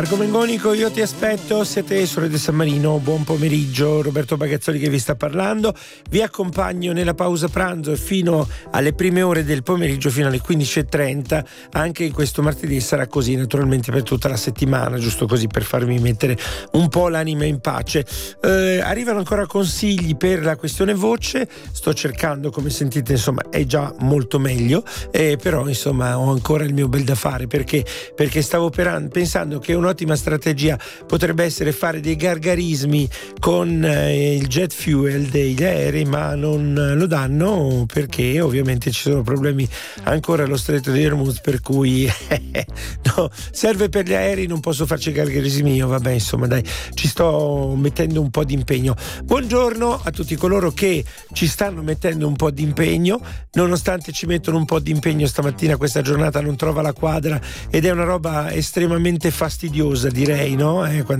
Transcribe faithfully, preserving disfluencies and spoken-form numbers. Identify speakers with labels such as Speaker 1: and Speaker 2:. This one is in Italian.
Speaker 1: Marco Mengonico, io ti aspetto, siete su Radio San Marino, buon pomeriggio, Roberto Bagazzoli che vi sta parlando, vi accompagno nella pausa pranzo fino alle prime ore del pomeriggio, fino alle quindici e trenta, anche in questo martedì sarà così naturalmente per tutta la settimana, giusto così per farmi mettere un po' l'anima in pace. Eh, arrivano ancora consigli per la questione voce, sto cercando, come sentite insomma è già molto meglio, eh, però insomma ho ancora il mio bel da fare perché, perché stavo per, pensando che un'ottima strategia potrebbe essere fare dei gargarismi con eh, il jet fuel degli aerei, ma non lo danno perché ovviamente ci sono problemi ancora allo stretto di Hormuz, per cui no, serve per gli aerei, non posso farci gargarismi io, vabbè insomma dai, ci sto mettendo un po' di impegno. Buongiorno a tutti coloro che ci stanno mettendo un po' di impegno, nonostante ci mettono un po' di impegno stamattina, questa giornata non trova la quadra ed è una roba estremamente fastidiosa, direi, no? Eh, quando